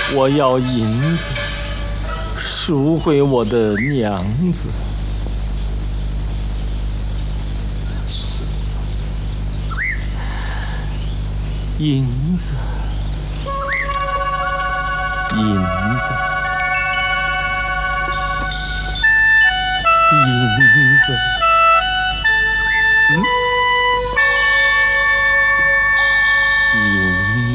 我要银子赎回我的娘子。银子，银子，银子。